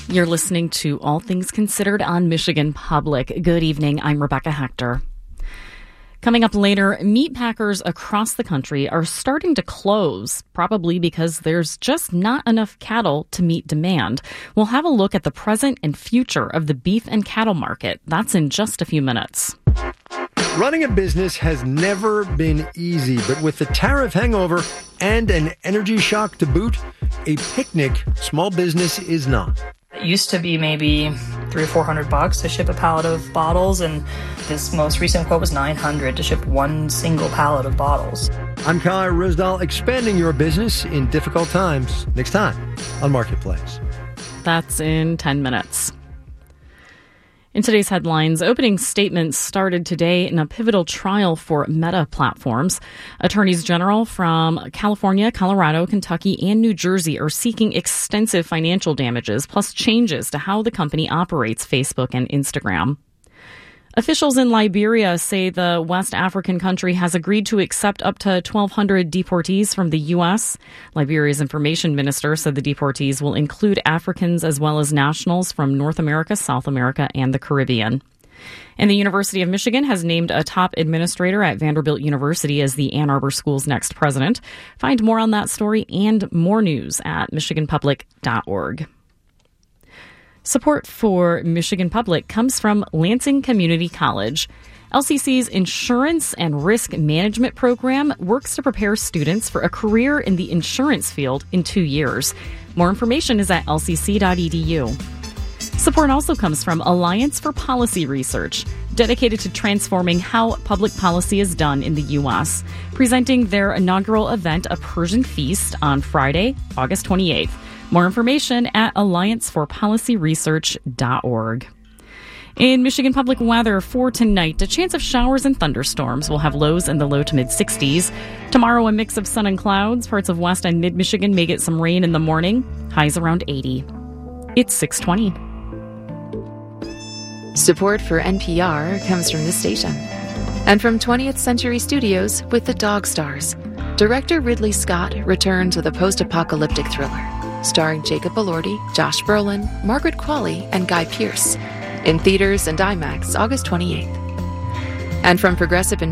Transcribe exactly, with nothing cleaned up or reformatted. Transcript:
You're listening to All Things Considered on Michigan Public. Good evening. I'm Rebecca Hector. Coming up later, meat packers across the country are starting to close, probably because there's just not enough cattle to meet demand. We'll have a look at the present and future of the beef and cattle market. That's in just a few minutes. Running a business has never been easy, but with the tariff hangover and an energy shock to boot, a picnic small business is not. It used to be maybe three or four hundred bucks to ship a pallet of bottles, and this most recent quote was nine hundred to ship one single pallet of bottles. I'm Kyle Risdall, expanding your business in difficult times. Next time on Marketplace. That's in ten minutes. In today's headlines, opening statements started today in a pivotal trial for Meta Platforms. Attorneys general from California, Colorado, Kentucky, and New Jersey are seeking extensive financial damages, plus changes to how the company operates Facebook and Instagram. Officials in Liberia say the West African country has agreed to accept up to twelve hundred deportees from the U S. Liberia's information minister said the deportees will include Africans as well as nationals from North America, South America, and the Caribbean. And the University of Michigan has named a top administrator at Vanderbilt University as the Ann Arbor School's next president. Find more on that story and more news at michigan public dot org. Support for Michigan Public comes from Lansing Community College. L C C's Insurance and Risk Management program works to prepare students for a career in the insurance field in two years. More information is at l c c dot e d u. Support also comes from Alliance for Policy Research, dedicated to transforming how public policy is done in the U S, presenting their inaugural event, A Persian Feast, on Friday, August twenty-eighth. More information at alliance for policy research dot org. In Michigan Public weather for tonight, a chance of showers and thunderstorms. We'll have lows in the low to mid-sixties. Tomorrow, a mix of sun and clouds. Parts of West and Mid-Michigan may get some rain in the morning. Highs around eighty. It's six twenty. Support for N P R comes from this station. And from twentieth Century Studios with The Dog Stars. Director Ridley Scott returns with a post-apocalyptic thriller, starring Jacob Elordi, Josh Brolin, Margaret Qualley, and Guy Pearce. In theaters and IMAX, August twenty-eighth. And from Progressive